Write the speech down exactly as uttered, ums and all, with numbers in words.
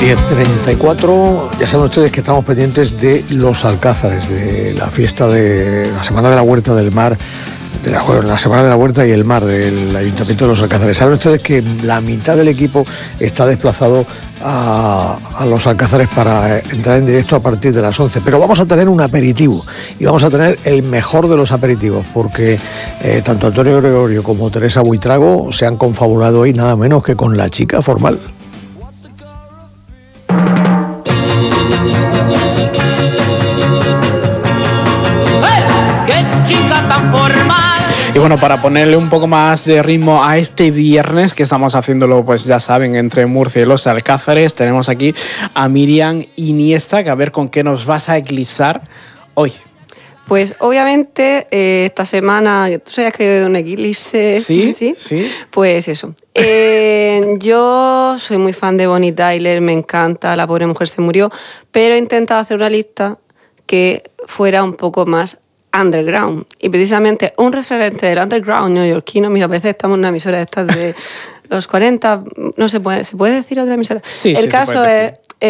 diez treinta y cuatro, ya saben ustedes que estamos pendientes de los Alcázares, de la fiesta de la Semana de la Huerta del Mar, de la, bueno, la Semana de la Huerta y el Mar del Ayuntamiento de los Alcázares. Saben ustedes que la mitad del equipo está desplazado a, a los Alcázares para entrar en directo a partir de las once, pero vamos a tener un aperitivo y vamos a tener el mejor de los aperitivos, porque eh, tanto Antonio Gregorio como Teresa Buitrago se han confabulado hoy nada menos que con la chica formal. Y bueno, para ponerle un poco más de ritmo a este viernes, que estamos haciéndolo, pues ya saben, entre Murcia y los Alcázares, tenemos aquí a Miriam Iniesta, que a ver con qué nos vas a eclipsar hoy. Pues obviamente eh, esta semana, ¿tú sabías que un eclipse? Sí, sí, sí. Pues eso. Eh, yo soy muy fan de Bonnie Tyler, me encanta, la pobre mujer se murió, pero he intentado hacer una lista que fuera un poco más underground. Y precisamente un referente del underground neoyorquino, mira, a veces estamos en una emisora de estas de los cuarenta, no se puede, ¿se puede decir otra emisora? Sí, El sí, caso se puede es decir.